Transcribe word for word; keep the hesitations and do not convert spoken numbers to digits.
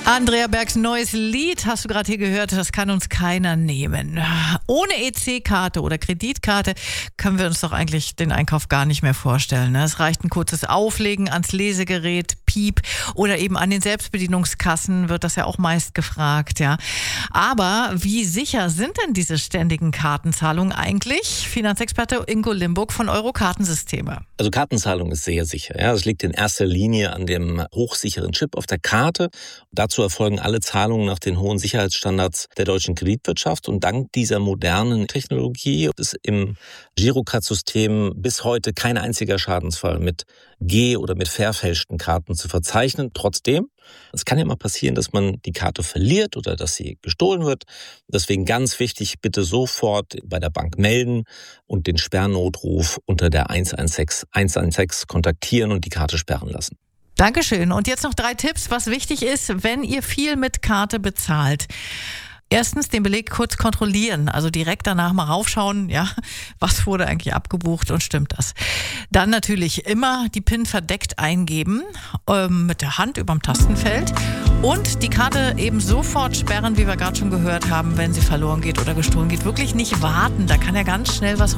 Andrea Bergs neues Lied hast du gerade hier gehört, das kann uns keiner nehmen. Ohne E C-Karte oder Kreditkarte können wir uns doch eigentlich den Einkauf gar nicht mehr vorstellen. Es reicht ein kurzes Auflegen ans Lesegerät, Piep, oder eben an den Selbstbedienungskassen wird das ja auch meist gefragt, ja. Aber wie sicher sind denn diese ständigen Kartenzahlungen eigentlich? Finanzexperte Ingo Limburg von Euro-Kartensysteme. Also Kartenzahlung ist sehr sicher. Ja. Das liegt in erster Linie an dem hochsicheren Chip auf der Karte. Dazu erfolgen alle Zahlungen nach den hohen Sicherheitsstandards der deutschen Kreditwirtschaft. Und dank dieser modernen Technologie ist im Girocard-System bis heute kein einziger Schadensfall mit ge- oder mit verfälschten Karten zu verzeichnen. Trotzdem, es kann ja mal passieren, dass man die Karte verliert oder dass sie gestohlen wird. Deswegen ganz wichtig, bitte sofort bei der Bank melden und den Sperrnotruf unter der eins eins sechs eins eins sechs kontaktieren und die Karte sperren lassen. Dankeschön. Und jetzt noch drei Tipps, was wichtig ist, wenn ihr viel mit Karte bezahlt. Erstens den Beleg kurz kontrollieren, also direkt danach mal raufschauen, ja, was wurde eigentlich abgebucht und stimmt das. Dann natürlich immer die PIN verdeckt eingeben, ähm, mit der Hand überm Tastenfeld und die Karte eben sofort sperren, wie wir gerade schon gehört haben, wenn sie verloren geht oder gestohlen geht. Wirklich nicht warten, da kann ja ganz schnell was